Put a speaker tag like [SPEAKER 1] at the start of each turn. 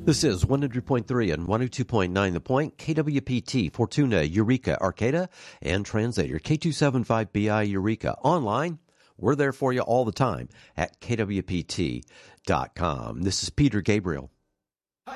[SPEAKER 1] This is 100.3 and 102.9 The Point, KWPT, Fortuna, Eureka, Arcata, and Translator, K275BI Eureka. Online, we're there for you all the time at kwpt.com. This is Peter Gabriel.